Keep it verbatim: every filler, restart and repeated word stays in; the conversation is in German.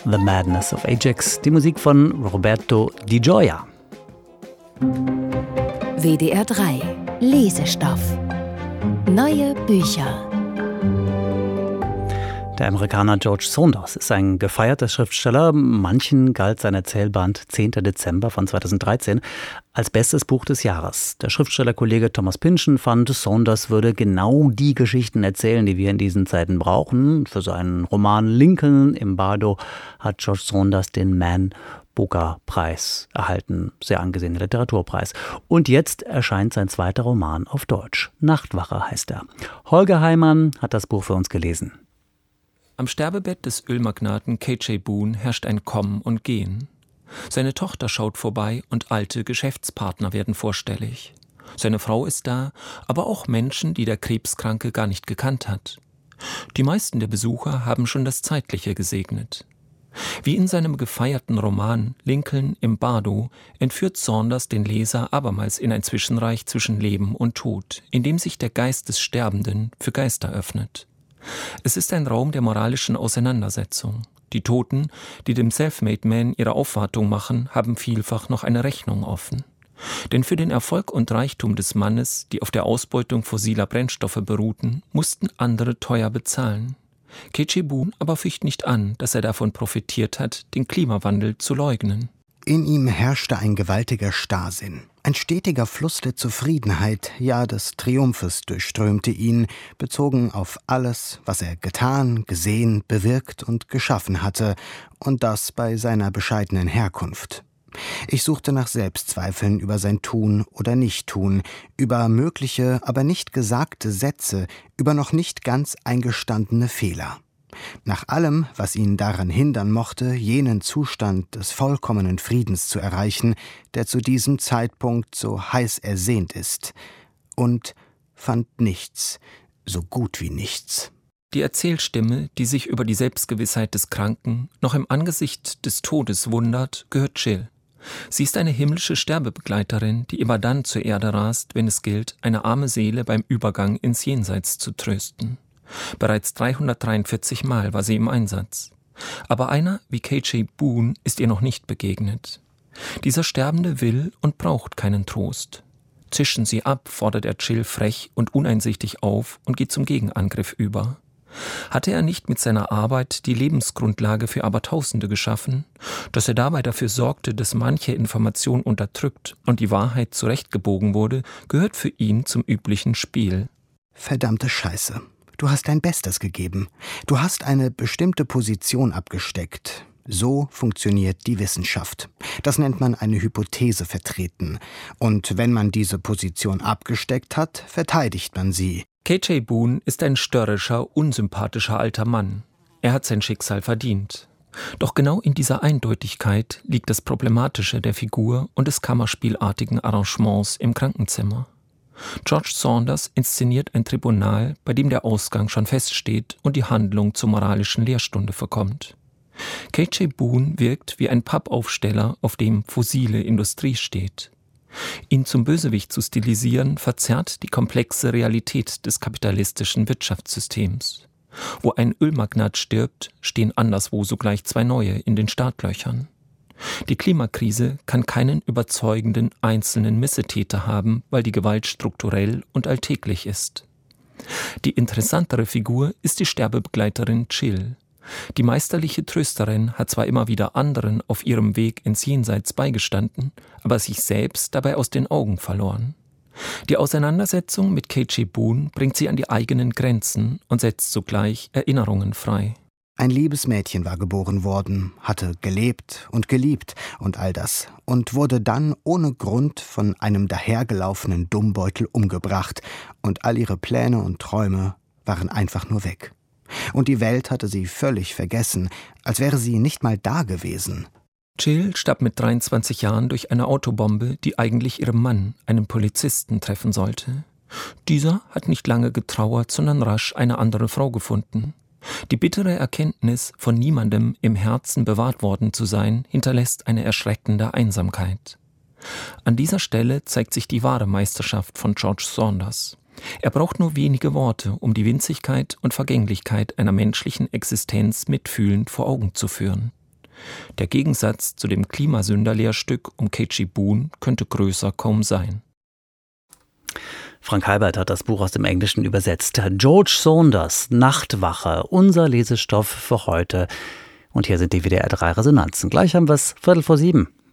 The Madness of Ajax, die Musik von Roberto Di Gioia. W D R drei Lesestoff. Neue Bücher. Der Amerikaner George Saunders ist ein gefeierter Schriftsteller. Manchen galt sein Erzählband zehnter Dezember von zweitausenddreizehn als bestes Buch des Jahres. Der Schriftstellerkollege Thomas Pynchon fand, Saunders würde genau die Geschichten erzählen, die wir in diesen Zeiten brauchen. Für seinen Roman Lincoln im Bardo hat George Saunders den Man Booker-Preis erhalten, sehr angesehener Literaturpreis. Und jetzt erscheint sein zweiter Roman auf Deutsch. Nachtwache heißt er. Holger Heimann hat das Buch für uns gelesen. Am Sterbebett des Ölmagnaten K J Boone herrscht ein Kommen und Gehen. Seine Tochter schaut vorbei und alte Geschäftspartner werden vorstellig. Seine Frau ist da, aber auch Menschen, die der Krebskranke gar nicht gekannt hat. Die meisten der Besucher haben schon das Zeitliche gesegnet. Wie in seinem gefeierten Roman Lincoln im Bardo entführt Saunders den Leser abermals in ein Zwischenreich zwischen Leben und Tod, in dem sich der Geist des Sterbenden für Geister öffnet. Es ist ein Raum der moralischen Auseinandersetzung. Die Toten, die dem Selfmade Man ihre Aufwartung machen, haben vielfach noch eine Rechnung offen. Denn für den Erfolg und Reichtum des Mannes, die auf der Ausbeutung fossiler Brennstoffe beruhten, mussten andere teuer bezahlen. K J Boone aber fürchtet nicht an, dass er davon profitiert hat, den Klimawandel zu leugnen. In ihm herrschte ein gewaltiger Starrsinn. Ein stetiger Fluss der Zufriedenheit, ja des Triumphes durchströmte ihn, bezogen auf alles, was er getan, gesehen, bewirkt und geschaffen hatte, und das bei seiner bescheidenen Herkunft. Ich suchte nach Selbstzweifeln über sein Tun oder Nichttun, über mögliche, aber nicht gesagte Sätze, über noch nicht ganz eingestandene Fehler. Nach allem, was ihn daran hindern mochte, jenen Zustand des vollkommenen Friedens zu erreichen, der zu diesem Zeitpunkt so heiß ersehnt ist. Und fand nichts, so gut wie nichts. Die Erzählstimme, die sich über die Selbstgewissheit des Kranken noch im Angesicht des Todes wundert, gehört Jill. Sie ist eine himmlische Sterbebegleiterin, die immer dann zur Erde rast, wenn es gilt, eine arme Seele beim Übergang ins Jenseits zu trösten. Bereits dreihundertdreiundvierzig Mal war sie im Einsatz. Aber einer wie K J Boone ist ihr noch nicht begegnet. Dieser Sterbende will und braucht keinen Trost. Zischen Sie ab, fordert er Jill frech und uneinsichtig auf und geht zum Gegenangriff über. Hatte er nicht mit seiner Arbeit die Lebensgrundlage für Abertausende geschaffen, dass er dabei dafür sorgte, dass manche Information unterdrückt und die Wahrheit zurechtgebogen wurde, gehört für ihn zum üblichen Spiel. Verdammte Scheiße. Du hast dein Bestes gegeben. Du hast eine bestimmte Position abgesteckt. So funktioniert die Wissenschaft. Das nennt man eine Hypothese vertreten. Und wenn man diese Position abgesteckt hat, verteidigt man sie. K J Boone ist ein störrischer, unsympathischer alter Mann. Er hat sein Schicksal verdient. Doch genau in dieser Eindeutigkeit liegt das Problematische der Figur und des kammerspielartigen Arrangements im Krankenzimmer. George Saunders inszeniert ein Tribunal, bei dem der Ausgang schon feststeht und die Handlung zur moralischen Lehrstunde verkommt. K J Boone wirkt wie ein Pappaufsteller, auf dem fossile Industrie steht. Ihn zum Bösewicht zu stilisieren, verzerrt die komplexe Realität des kapitalistischen Wirtschaftssystems. Wo ein Ölmagnat stirbt, stehen anderswo sogleich zwei neue in den Startlöchern. Die Klimakrise kann keinen überzeugenden einzelnen Missetäter haben, weil die Gewalt strukturell und alltäglich ist. Die interessantere Figur ist die Sterbebegleiterin Jill. Die meisterliche Trösterin hat zwar immer wieder anderen auf ihrem Weg ins Jenseits beigestanden, aber sich selbst dabei aus den Augen verloren. Die Auseinandersetzung mit K J Boone bringt sie an die eigenen Grenzen und setzt zugleich Erinnerungen frei. Ein liebes Mädchen war geboren worden, hatte gelebt und geliebt und all das und wurde dann ohne Grund von einem dahergelaufenen Dummbeutel umgebracht und all ihre Pläne und Träume waren einfach nur weg. Und die Welt hatte sie völlig vergessen, als wäre sie nicht mal da gewesen. Jill starb mit dreiundzwanzig Jahren durch eine Autobombe, die eigentlich ihren Mann, einen Polizisten, treffen sollte. Dieser hat nicht lange getrauert, sondern rasch eine andere Frau gefunden. Die bittere Erkenntnis, von niemandem im Herzen bewahrt worden zu sein, hinterlässt eine erschreckende Einsamkeit. An dieser Stelle zeigt sich die wahre Meisterschaft von George Saunders. Er braucht nur wenige Worte, um die Winzigkeit und Vergänglichkeit einer menschlichen Existenz mitfühlend vor Augen zu führen. Der Gegensatz zu dem Klimasünder-Lehrstück um K G Boone könnte größer kaum sein. Frank Halbert hat das Buch aus dem Englischen übersetzt. George Saunders, Nachtwache, unser Lesestoff für heute. Und hier sind die W D R drei Resonanzen. Gleich haben wir es Viertel vor sieben.